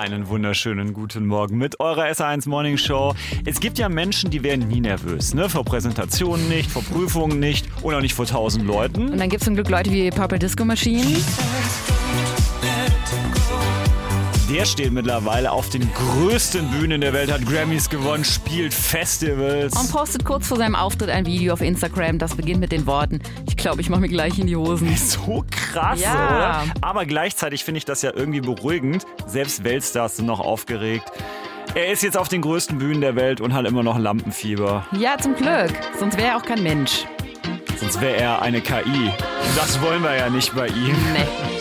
Einen wunderschönen guten Morgen mit eurer SR1 Morning Show. Es gibt ja Menschen, die werden nie nervös, ne? Vor Präsentationen nicht, vor Prüfungen nicht und auch nicht vor 1000 Leuten. Und dann gibt es zum Glück Leute wie Purple Disco Machine. Der steht mittlerweile auf den größten Bühnen der Welt, hat Grammys gewonnen, spielt Festivals. Und postet kurz vor seinem Auftritt ein Video auf Instagram, das beginnt mit den Worten: Ich glaube, ich mache mir gleich in die Hosen. So krass, Ja. oder? Aber gleichzeitig finde ich das ja irgendwie beruhigend. Selbst Weltstars sind noch aufgeregt. Er ist jetzt auf den größten Bühnen der Welt und hat immer noch Lampenfieber. Ja, zum Glück. Sonst wäre er auch kein Mensch. Sonst wäre er eine KI. Das wollen wir ja nicht bei ihm. Nee.